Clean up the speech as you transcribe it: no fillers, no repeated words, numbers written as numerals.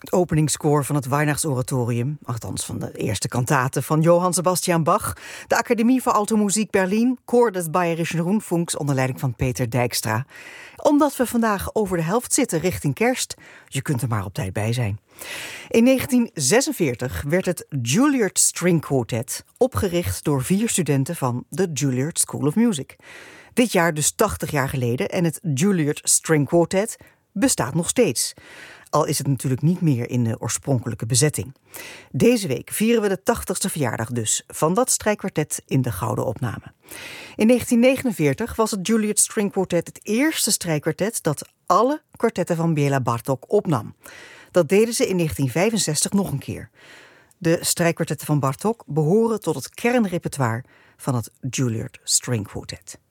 Het openingskoor van het Weihnachtsoratorium, althans van de eerste kantate van Johann Sebastian Bach, de Academie voor Automuziek Berlin, Koor des Bayerischen Rundfunks onder leiding van Peter Dijkstra. Omdat we vandaag over de helft zitten richting kerst, je kunt er maar op tijd bij zijn. In 1946 werd het Juilliard String Quartet opgericht door 4 studenten van de Juilliard School of Music. Dit jaar dus 80 jaar geleden en het Juilliard String Quartet bestaat nog steeds. Al is het natuurlijk niet meer in de oorspronkelijke bezetting. Deze week vieren we de 80ste verjaardag dus van dat strijkkwartet in de gouden opname. In 1949 was het Juilliard String Quartet het eerste strijkkwartet dat alle kwartetten van Béla Bartók opnam. Dat deden ze in 1965 nog een keer. De strijkkwartetten van Bartók behoren tot het kernrepertoire van het Juilliard String Quartet.